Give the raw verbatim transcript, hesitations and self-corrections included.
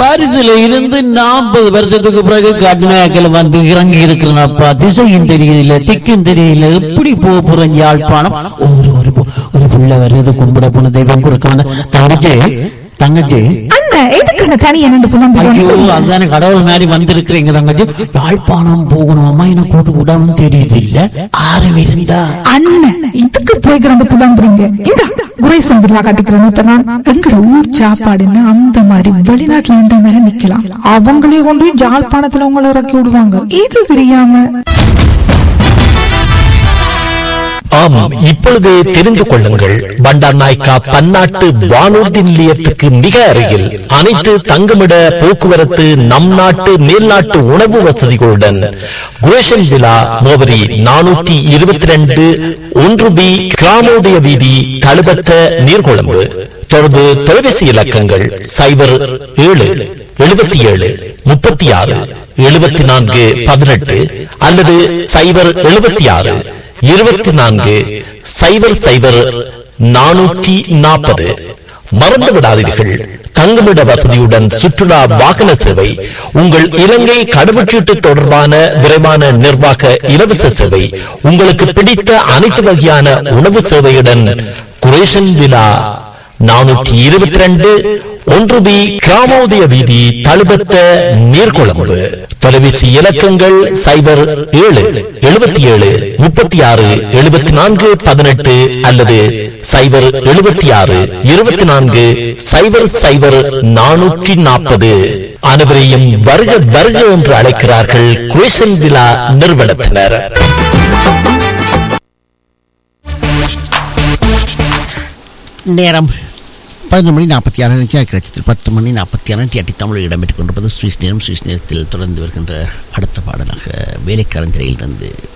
பாரிஸ்ல இருந்து நாற்பது வருஷத்துக்கு பிறகு கர்நாடகால வந்து இறங்கி இருக்கிறனப்பா. திசையும் தெரியல, திக்கும் தெரியல, எப்படி போக போறேன் யாழ்ப்பாணம். ஒரு ஒரு ஒரு புள்ள வருது, கும்பிட போன தெய்வம் குறுக்க வந்த தங்கச்சி தங்கச்சி அதுதானே கடவுள் மாதிரி வந்திருக்கிறீங்க தங்கச்சி. யாழ்ப்பாணம் போகணும் அம்மா, என்ன கூட்டு கூடாம தெரியுது இல்ல ஆறு இருந்தா அண்ணன் இதுக்கு போய் கிடந்து புலம்புறீங்க. இந்த குரேசன் பில்லா கட்டிக்கிறேன். இப்ப நான் எங்கட ஊர் சாப்பாடுன்னு அந்த மாதிரி வெளிநாட்டுல இருந்த மாதிரி நிக்கலாம். அவங்களே கொண்டு போய் ஜாழ்ப்பாணத்துல உங்களை இறக்கி விடுவாங்க. இது தெரியாம ஆமாம், இப்பொழுது தெரிந்து கொள்ளுங்கள். பண்டார் நாயக்கா பன்னாட்டு வானூர்தி நிலையத்துக்கு மிக அருகில் அனைத்து தங்குமிட போக்குவரத்து நம் நாட்டு மேல்நாட்டு உணவு வசதிகளுடன் குரேஷன் விழா முகவரி நானூற்றி இருபத்தி ரெண்டு ஒன்று பி கிராமோதய வீதி தழுபத்த நீர்கொழும்பு. தொடர்பு தொலைபேசி இலக்கங்கள் சைபர் ஏழு எழுபத்தி ஏழு முப்பத்தி ஆறு எழுபத்தி நான்கு பதினெட்டு அல்லது சைபர் எழுபத்தி ஆறு இருபத்தி நான்கு சைபர் சைபர் நானூற்றி நாற்பது. மறந்து விடாதீர்கள், தங்குமிட வசதியுடன் சுற்றுலா வாகன சேவை, உங்கள் இலங்கை கடவுச்சீட்டு தொடர்பான விரைவான நிர்வாக இலவச சேவை, உங்களுக்கு பிடித்த அனைத்து வகையான உணவு சேவையுடன் குரேஷன் விழா நானூற்றி இருபத்தி ரெண்டு ஒன்று பி கிராமோதய வீதி தழுபத்த நீர்கொழும்பு. தொலைபேசி இலக்கங்கள் சைபர் ஏழு எழுபத்தி ஏழு முப்பத்தி ஆறு எழுபத்தி நான்கு பதினெட்டு அல்லது சைபர் எழுபத்தி ஆறு இருபத்தி நான்கு சைபர் சைபர் நானூற்றி நாற்பது. அனைவரையும் வருக வருக என்று அழைக்கிறார்கள் குரேஷன் விழா நிறுவனத்தினர். நேரம் பதினொன்று மணி நாற்பத்தி ஆறு நிமிஷம் கிடைச்சது. பத்து மணி நாற்பத்தி ஆறு டி தமிழில் இடம்பெற்றுக் கொண்டிருப்பது சுவிஸ் நேரம். சுவிஸ் நேரத்தில் தொடர்ந்து வருகின்ற அடுத்த பாடலாக வேலைக்காரன் திரையிலிருந்து